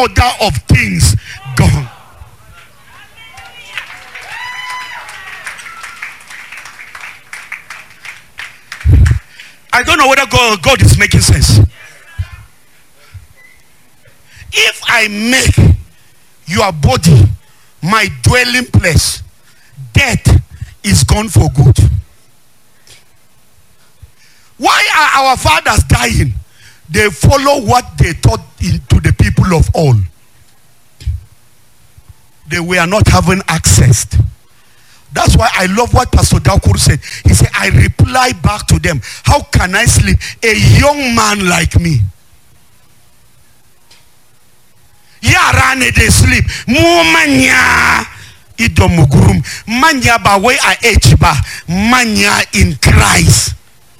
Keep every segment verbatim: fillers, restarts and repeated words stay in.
order of things gone. I don't know whether God, God is making sense. If I make your body my dwelling place, death is gone for good. Why are our fathers dying? They follow what they taught into the people of old. They were not having access. That's why I love what Pastor Dakur said. He said, I reply back to them. How can I sleep? A young man like me. Yarane they sleep. Mumanya idomugurum. Manya ba way I age ba. Manya in Christ.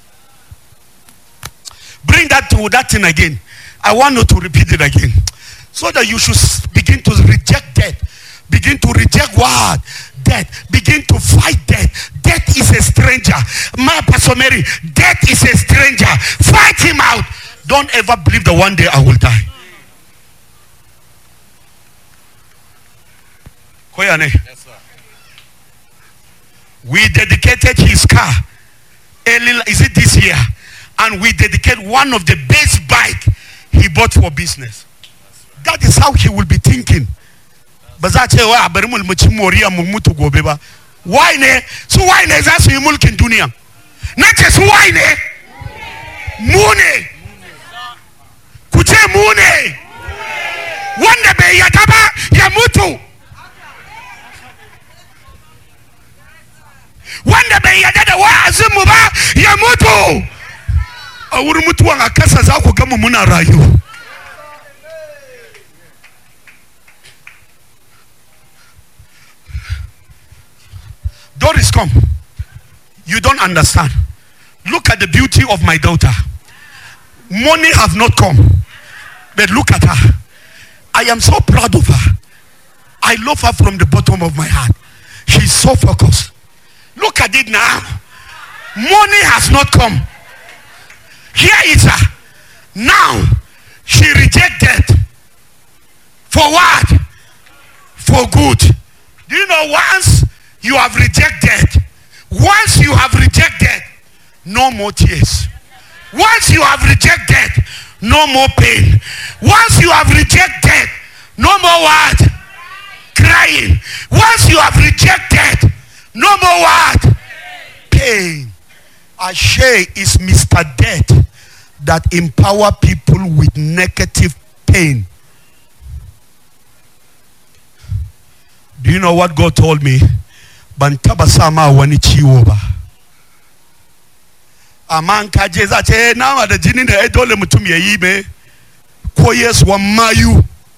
Bring that to that thing again. I want you to repeat it again. So that you should begin to reject death. Begin to reject what? Death. Begin to fight death. Death is a stranger. My Pastor Mary, death is a stranger. Fight him out. Don't ever believe that one day I will die. Yes, sir. We dedicated his car. Is it this year? And we dedicate one of the best bike he bought for business. Right. That is how he will be thinking. Why ne? So why ne? That's you mulk in dunya. Not just why ne? Mune. Kuche mune. Wanda be yataba yamutu. Wanda be yadada wa azimu ba yamutu. Awuru mutu wa akasa zako kama muna rayu. Doris, come. You don't understand. Look at the beauty of my daughter. Money have not come, but look at her. I am so proud of her. I love her from the bottom of my heart. She's so focused. Look at it now. Money has not come. Here is her. Now she rejected. For what? For good. Do you know once you have rejected, once you have rejected, no more tears. Once you have rejected, no more pain. Once you have rejected, no more what? Crying. Once you have rejected, no more what? Pain. Ashe is Mister Death that empower people with negative pain. Do you know what God told me? Bantaba sama wani chiwo ba. Amanka jeza che na wa da jini da dole mutum yayi be ko Yesu wa mayu.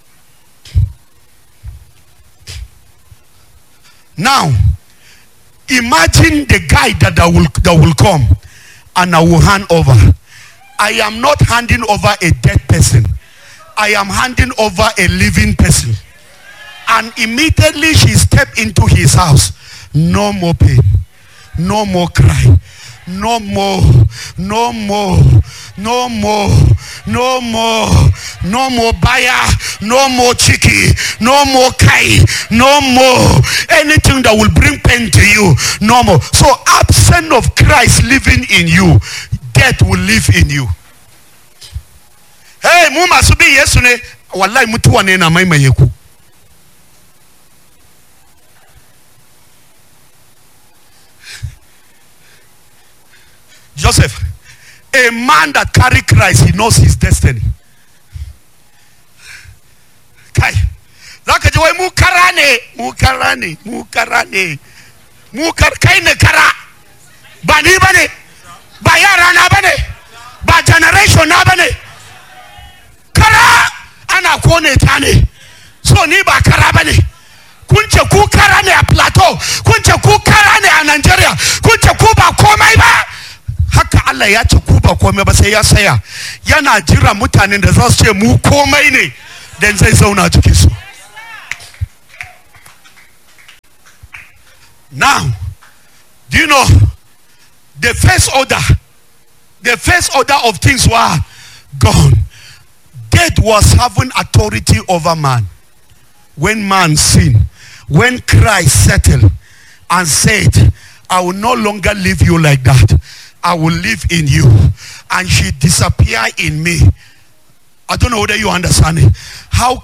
Now imagine the guy that, that will that will come and I will hand over. I am not handing over a dead person. I am handing over a living person. And immediately she stepped into his house. No more pain. No more cry. No more. No more. No more. No more. No more buyer. No more chicky. No more kai. No more. Anything that will bring pain to you. No more. So absent of Christ living in you, death will live in you. Hey, muma subi yesu ne wallahi mutuwa ne na maima yeku. Joseph, a man that carry Christ, he knows his destiny. Kai, zaka je wai mu karane, mu karane, mu karane, mu kar kai ne kara, ba ni bane, ba yara na bane, ba generation na bane. Kara ana kone ta ne, so ni ba kara bane. Kunce ku kara ne a Plateau, kunce ku kara ne a Nigeria, kunce ku ba komai ba. Haka Allah ya ce ku ba komai ba sai ya saya. Yana jira mutanen da za su ce mu komai ne, dan zai zauna cikin su. Now, do you know the first order, the first order of things were gone. Death was having authority over man. When man sinned, when Christ settled and said, I will no longer leave you like that. I will live in you. And she disappeared in me. I don't know whether you understand it. How